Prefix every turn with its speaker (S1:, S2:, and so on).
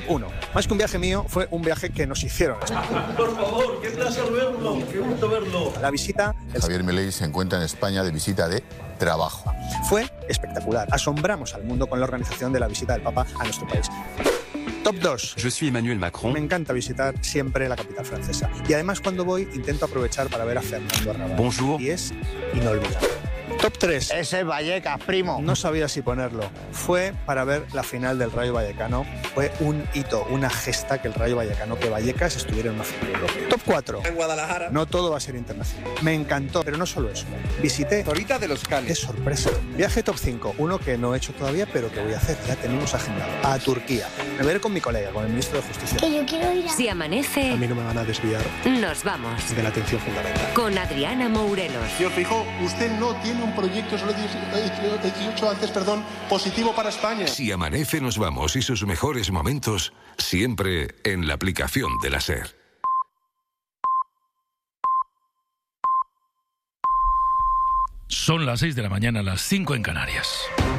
S1: 1. Más que un viaje mío, fue un viaje que nos hicieron.
S2: Por favor, qué placer verlo, qué gusto verlo.
S1: La visita...
S3: Javier Milei se encuentra en España de visita de trabajo.
S1: Fue espectacular. Asombramos al mundo con la organización de la visita del Papa a nuestro país. Top 2.
S4: Je suis Emmanuel Macron.
S1: Me encanta visitar siempre la capital francesa. Y además cuando voy intento aprovechar para ver a Fernando Arrabal.
S4: Bonjour.
S1: Y es inolvidable. Top 3.
S5: Ese es Vallecas, primo.
S1: No sabía si ponerlo. Fue para ver la final del Rayo Vallecano. Fue un hito, una gesta que el Rayo Vallecano, que Vallecas estuviera en una final europea. Top 4.
S2: En Guadalajara.
S1: No todo va a ser internacional. Me encantó, pero no solo eso. Visité...
S2: Torita de los
S1: ¡Qué
S2: Cales.
S1: sorpresa! Viaje top 5, uno que no he hecho todavía, pero que voy a hacer. Ya tenemos agendado. A Turquía. Me veré con mi colega, con el ministro de Justicia.
S6: Que yo quiero ir a...
S7: Si amanece,
S1: A mí no me van a desviar
S7: nos vamos.
S1: de la atención fundamental.
S7: Con Adriana Mourelos.
S8: Señor Feijóo, usted no tiene un proyecto, solo he dicho antes, positivo para España.
S9: Si amanece nos vamos y sus mejores momentos siempre en la aplicación de la SER.
S10: Son las 6 de la mañana, las 5 en Canarias.